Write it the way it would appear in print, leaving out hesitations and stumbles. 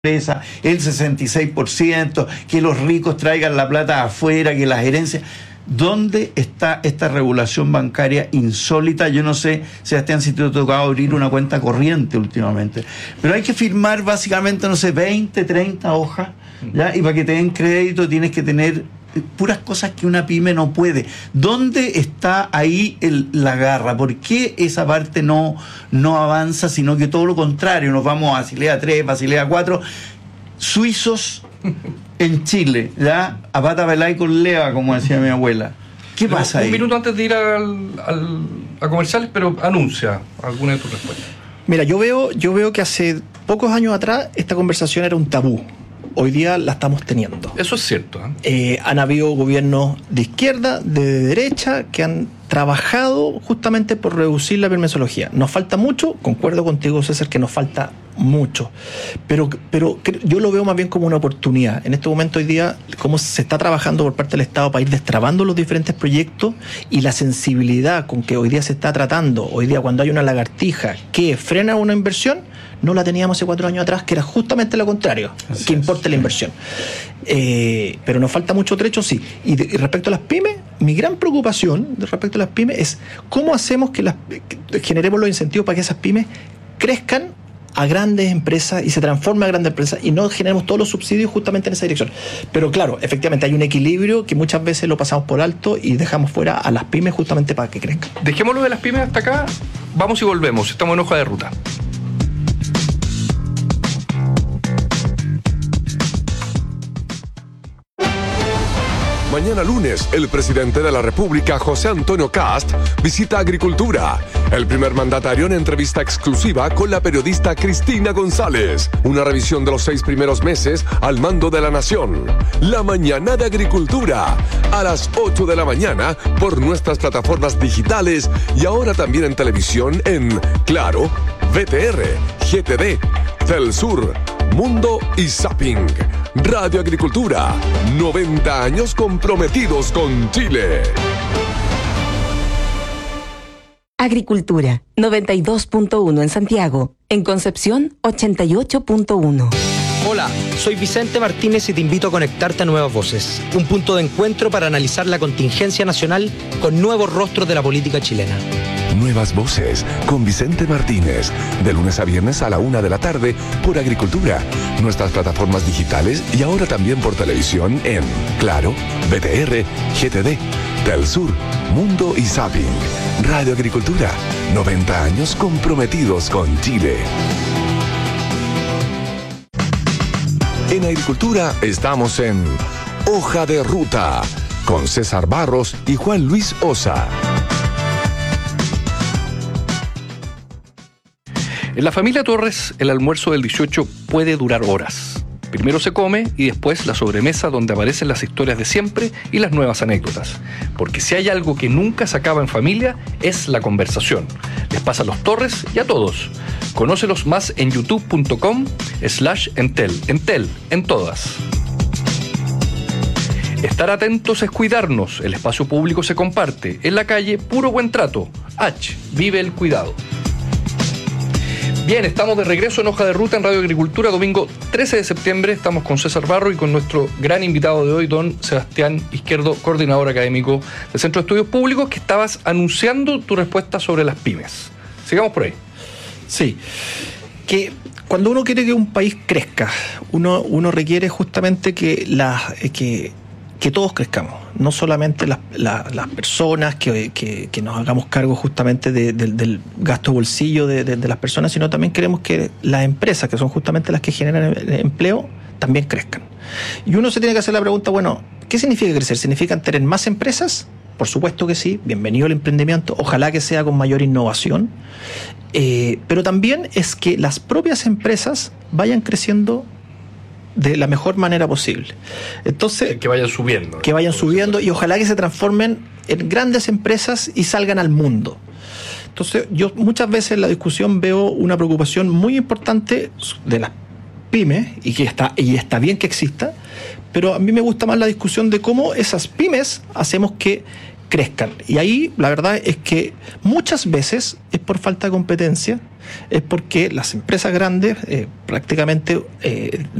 empresa, el 66%, que los ricos traigan la plata afuera, que las herencias. ¿Dónde está esta regulación bancaria insólita? Yo no sé, Sebastián, si te ha tocado abrir una cuenta corriente últimamente, pero hay que firmar básicamente, no sé, 20, 30 hojas, ¿ya? Y para que te den crédito tienes que tener puras cosas que una pyme no puede. ¿Dónde está ahí la garra? ¿Por qué esa parte no avanza, sino que todo lo contrario? Nos vamos a Basilea 3, Basilea 4, suizos en Chile, ¿ya? A pata pelá y con leva, como decía mi abuela. ¿Qué pasa ahí? Un minuto antes de ir a comerciales, pero anuncia alguna de tus respuestas. Mira, yo veo que hace pocos años atrás esta conversación era un tabú. Hoy día la estamos teniendo. Eso es cierto. Han habido gobiernos de izquierda, de derecha, que han trabajado justamente por reducir la permisología. Nos falta mucho, concuerdo contigo, César, que nos falta mucho, pero yo lo veo más bien como una oportunidad. En este momento hoy día, cómo se está trabajando por parte del Estado para ir destrabando los diferentes proyectos y la sensibilidad con que hoy día se está tratando, hoy día cuando hay una lagartija que frena una inversión, no la teníamos hace 4 años atrás, que era justamente lo contrario, así que importe la inversión. Pero nos falta mucho trecho, sí. Y respecto a las pymes, mi gran preocupación respecto a las pymes es cómo hacemos que generemos los incentivos para que esas pymes crezcan a grandes empresas y se transformen a grandes empresas y no generemos todos los subsidios justamente en esa dirección. Pero claro, efectivamente hay un equilibrio que muchas veces lo pasamos por alto y dejamos fuera a las pymes justamente para que crezcan. Dejémoslo de las pymes hasta acá, vamos y volvemos, estamos en Hoja de Ruta. Mañana lunes, el presidente de la República, José Antonio Kast, visita Agricultura. El primer mandatario en entrevista exclusiva con la periodista Cristina González. Una revisión de los 6 primeros meses al mando de la nación. La mañana de Agricultura, a las 8 de la mañana por nuestras plataformas digitales y ahora también en televisión en Claro, VTR, GTD, Telsur, Mundo y Zapping. Radio Agricultura, 90 años comprometidos con Chile. Agricultura, 92.1 en Santiago. En Concepción, 88.1. Hola, soy Vicente Martínez y te invito a conectarte a Nuevas Voces, un punto de encuentro para analizar la contingencia nacional con nuevos rostros de la política chilena. Nuevas Voces con Vicente Martínez, de lunes a viernes a la 1 de la tarde por Agricultura, nuestras plataformas digitales y ahora también por televisión en Claro, VTR, GTD, Telsur, Mundo y Zapping. Radio Agricultura, 90 años comprometidos con Chile. En Agricultura estamos en Hoja de Ruta con César Barros y Juan Luis Osa. En la familia Torres, el almuerzo del 18 puede durar horas. Primero se come y después la sobremesa donde aparecen las historias de siempre y las nuevas anécdotas. Porque si hay algo que nunca se acaba en familia, es la conversación. Les pasa a los Torres y a todos. Conócelos más en youtube.com/Entel. Entel, en todas. Estar atentos es cuidarnos. El espacio público se comparte. En la calle, puro buen trato. Vive el cuidado. Bien, estamos de regreso en Hoja de Ruta en Radio Agricultura, domingo 13 de septiembre. Estamos con César Barro y con nuestro gran invitado de hoy, don Sebastián Izquierdo, coordinador académico del Centro de Estudios Públicos, que estabas anunciando tu respuesta sobre las pymes. Sigamos por ahí. Sí, que cuando uno quiere que un país crezca, uno requiere justamente que todos crezcamos, no solamente las personas, que nos hagamos cargo justamente del gasto bolsillo de las personas, sino también queremos que las empresas, que son justamente las que generan empleo, también crezcan. Y uno se tiene que hacer la pregunta, bueno, ¿qué significa crecer? ¿Significa tener más empresas? Por supuesto que sí, bienvenido el emprendimiento, ojalá que sea con mayor innovación, pero también es que las propias empresas vayan creciendo de la mejor manera posible. Entonces, que vayan subiendo. Que vayan subiendo y ojalá que se transformen en grandes empresas y salgan al mundo. Entonces, yo muchas veces en la discusión veo una preocupación muy importante de las pymes y está bien que exista, pero a mí me gusta más la discusión de cómo esas pymes hacemos que crezcan. Y ahí la verdad es que muchas veces es por falta de competencia, es porque las empresas grandes prácticamente